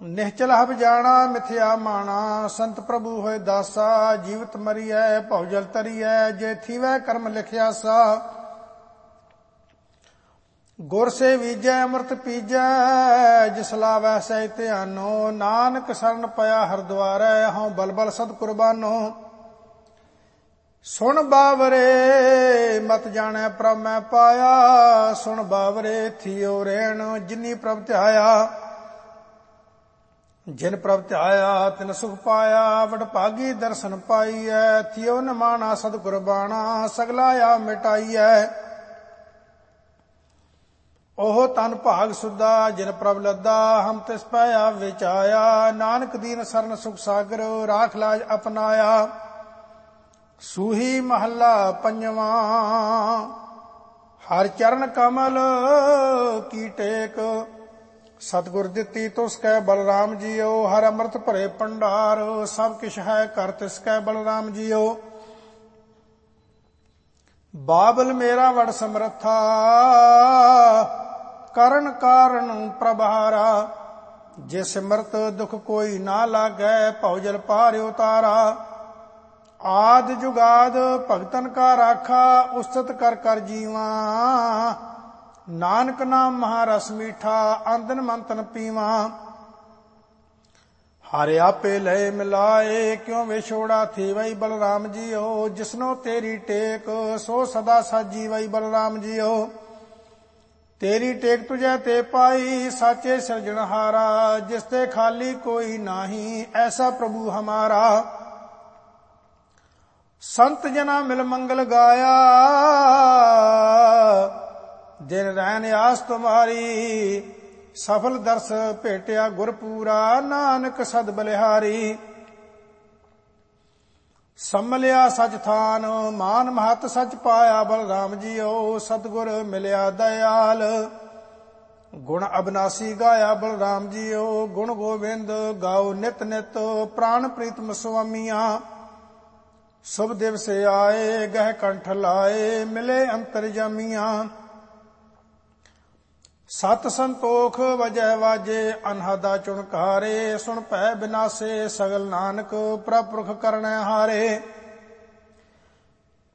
ਨਿਹਚਲ ਹਬ ਜਾਣਾ ਮਿਥਿਆ ਮਾਣਾ। ਸੰਤ ਪ੍ਰਭੂ ਹੋਏ ਦਾਸਾ, ਜੀਵਤ ਮਰੀਐ ਭਉ ਜਲ ਤਰੀਐ। ਜੇ ਥੀਵੈ ਕਰਮ ਲਿਖਿਆ ਸਾ, ਗੁਰ ਸੇ ਵੀਜੈ ਅੰਮ੍ਰਿਤ ਪੀਜੈ। ਜਿਸ ਲਾਵੈ ਸਹਿ ਧਿਆਨੋ, ਨਾਨਕ ਸਰਨ ਪਿਆ ਹਰਦੁਆਰੈ। ਹਉ ਬਲ ਬਲ ਸਦ ਕੁਰਬਾਨੋ। ਸੁਣ ਬਾਵਰੇ ਮਤ ਜਾਣੈ ਪ੍ਰਭ ਮੈਂ ਪਾਇਆ। ਸੁਣ ਬਾਵਰੇ ਥਿਓ ਰਹਿਣ ਜਿਨੀ ਪ੍ਰਭ ਧਿਆਇਆ। ਜਿਨ ਪ੍ਰਭ ਧਿਆਇਆ ਤਿਨ ਸੁਖ ਪਾਇਆ। ਵਡਭਾਗੀ ਦਰਸ਼ਨ ਪਾਈਐ। ਥਿਓ ਨਿਮਾਣਾ ਸਦ ਕੁਰਬਾਣਾ। ਸਗਲਾ ਆ ਮਿਟਾਈਐ। ਉਹ ਤਨ ਭਾਗ ਸੁਦਾ ਜਿਨ ਪ੍ਰਭ ਲੱਦਾ। ਹਮ ਤਿਸ ਪੈ ਆਪ ਵਿਚਾਇਆ। ਨਾਨਕ ਦੀਨ ਸਰਨ ਸੁਖ ਸਾਗਰ ਰਾਖ ਲਾਜ ਅਪਨਾਇਆ। ਸੂਹੀ ਮਹੱਲਾ ਪੰਜਵਾਂ। ਹਰ ਚਰਨ ਕਮਲ ਕੀ ਟੇਕ। ਸਤਿਗੁਰ ਦਿੱਤੀ ਤੁਸ ਕੈ ਬਲਰਾਮ ਜੀਓ। ਹਰ ਅੰਮ੍ਰਿਤ ਭਰੇ ਭੰਡਾਰ ਸਭ ਕਿਛ ਹੈ ਘਰ ਤਿਸ ਕੈ ਬਲਰਾਮ ਜੀਓ। ਬਾਬਲ ਮੇਰਾ ਵਡ ਸਮਰੱਥਾ, ਕਰਨ ਕਾਰਨ ਪ੍ਰਭਾਰਾ। ਜੇ ਸਿਮਰਤ ਦੁਖ ਕੋਈ ਨਾ ਲਾਗੈ, ਭਉ ਜਲ ਪਾਰ ਉਤਾਰਾ। ਆਦ ਜੁਗਾਦ ਭਗਤਨ ਕਾ ਰਾਖਾ, ਉਸਤਤ ਕਰ ਕਰ ਜੀਵਾ। ਨਾਨਕ ਨਾਮ ਮਹਾਰਸ ਮੀਠਾ, ਆਂਦਨ ਮੰਤਨ ਪੀਵਾ। ਹਰਿ ਆਪੇ ਲਏ ਮਿਲਾਏ, ਕਿਉ ਵਿਛੋੜਾ ਥੀਵਈ ਬਲਰਾਮ ਜੀਓ। ਜਿਸਨੋ ਤੇਰੀ ਟੇਕ, ਸੋ ਸਦਾ ਸਾਜੀਵਈ ਬਲਰਾਮ ਜੀਓ। ਤੇਰੀ ਟੇਕ ਤੁਝੈ ਤੇ ਪਾਈ, ਸਾਚੇ ਸਿਰਜਣਹਾਰਾ। ਜਿਸ ਤੇ ਖਾਲੀ ਕੋਈ ਨਾਹੀ, ਐਸਾ ਪ੍ਰਭੂ ਹਮਾਰਾ। ਸੰਤ ਜਨਾ ਮਿਲ ਮੰਗਲ ਗਾਇਆ, ਦਿਨ ਰਹਿਨ ਆਸ ਤੁਮਾਰੀ। ਸਫਲ ਦਰਸ ਭੇਟਿਆ ਗੁਰਪੂਰਾ, ਨਾਨਕ ਸਦ ਬਲਿਹਾਰੀ। ਸੰਮਲਿਆ ਸਚ ਥਾਨ, ਮਾਨ ਮਹਤ ਸਚ ਪਾਇਆ ਬਲਰਾਮ ਜੀਓ। ਸਤਿਗੁਰ ਮਿਲਿਆ ਦਇਆਲ, ਗੁਣ ਅਬਨਾਸੀ ਗਾਇਆ ਬਲਰਾਮ ਜੀਓ। ਗੁਣ ਗੋਬਿੰਦ ਗਾਓ ਨਿਤ ਨਿਤ, ਪ੍ਰਾਨ ਪ੍ਰੀਤਮ ਸੁਆਮੀਆਂ। ਸੁਭ ਦਿਵਸ ਆਏ, ਗਹਿ ਕੰਠ ਲਾਏ, ਮਿਲੇ ਅੰਤਰਜਾਮੀਆਂ। ਸਤ ਸੰਤੋਖ ਵਜੈ ਵਾਜੇ, ਅਨਹਦਾ ਚੁਣਕਾਰੇ। ਸੁਣ ਭੈ ਬਿਨਾਸੇ, ਸਗਲ ਨਾਨਕ ਪ੍ਰਭ ਪੁਰਖ ਕਰਨੈ ਹਾਰੇ।